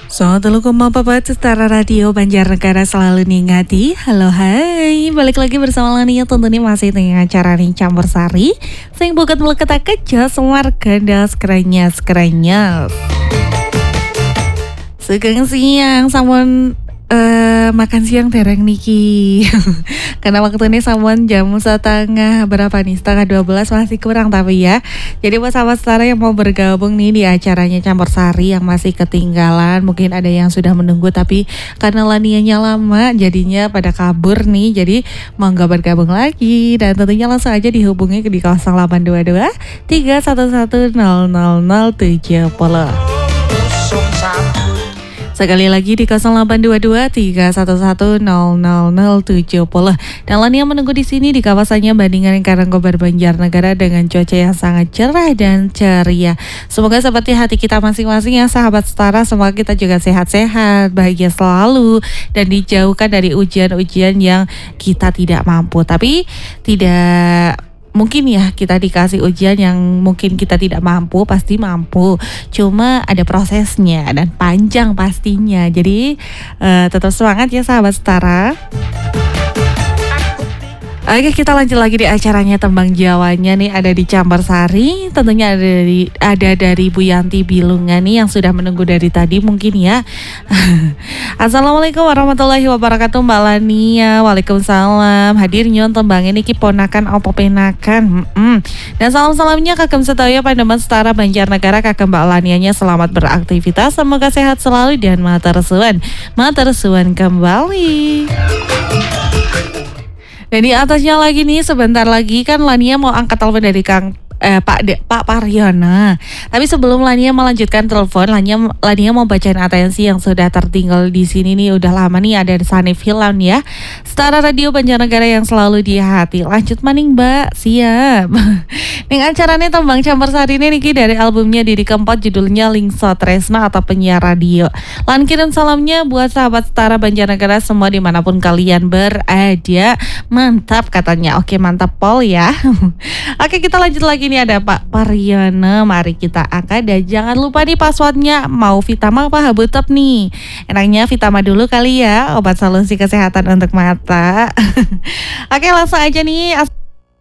So, telu koma papat Setara Radio Banjarnegara selalu ningati. Halo hai, balik lagi bersama Lania. Tentunya masih dengan acara nih Campur Sari sing buket melekat keja semar ganda skrenyes. Sugeng siang sampun makan siang dereng niki. Karena waktu ini sampun jam 1:30 berapa nih, 11:30 masih kurang tapi ya. Jadi buat sahabat setara yang mau bergabung nih di acaranya Campur Sari yang masih ketinggalan, mungkin ada yang sudah menunggu tapi karena lanianya lama jadinya pada kabur nih. Jadi mau nggak bergabung lagi dan tentunya langsung aja dihubungi di 0822 311 00070. Sekali lagi di 0822 311 00070. Dan Lania menunggu di sini di kawasannya Bandingan Karangkobar Banjarnegara dengan cuaca yang sangat cerah dan ceria. Semoga seperti hati kita masing-masing ya sahabat setara. Semoga kita juga sehat-sehat, bahagia selalu dan dijauhkan dari ujian-ujian yang kita tidak mampu. Tapi tidak mungkin ya kita dikasih ujian yang mungkin kita tidak mampu, pasti mampu. Cuma ada prosesnya dan panjang pastinya. Jadi tetap semangat ya sahabat setara. Oke, kita lanjut lagi di acaranya Tembang Jawanya nih, ada di Campur Sari. Tentunya ada dari Bu Yanti Bilungan nih yang sudah menunggu dari tadi mungkin ya. Assalamualaikum warahmatullahi wabarakatuh Mbak Lania. Waalaikumsalam. Hadir nyon tembang ini ponakan opo penakan. Dan salam-salamnya kagem sedaya pandemen setara Banjarnegara, kagem Mbak Lanianya selamat beraktivitas. Semoga sehat selalu dan matur suwun kembali. Dan di atasnya lagi nih, sebentar lagi kan Lania mau angkat telepon dari Pak Paryono. Tapi sebelum Lania melanjutkan telepon, Lania mau bacain atensi yang sudah tertinggal di sini nih. Udah lama nih ada Sanif Hilam ya. Setara Radio Banjarnegara yang selalu di hati. Lanjut maning Mbak, siap. Ning acaranya Tembang Campur Sari ini niki dari albumnya Didi Kempot, judulnya Lingso Tresna atau penyiar radio. Lan kirim salamnya buat sahabat setara Banjarnegara semua dimanapun kalian berada. Mantap katanya. Oke, mantap Pol ya. Oke, kita lanjut lagi nih, ada Pak Paryono. Mari kita angkat dan jangan lupa nih passwordnya. Mau Vitama apa Habutop nih? Enaknya Vitama dulu kali ya, obat solusi kesehatan untuk mata. Oke, langsung aja nih.